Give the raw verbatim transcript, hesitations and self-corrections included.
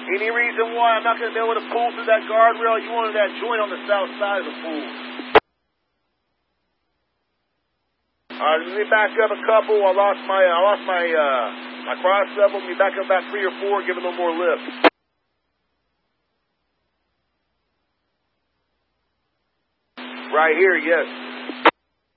Any reason why I'm not going to be able to pull through that guardrail? You wanted that joint on the south side of the pool. All right, let me back up a couple. I lost my, I lost my, uh, my cross level. Let me back up about three or four, give it a little more lift. Right here, yes.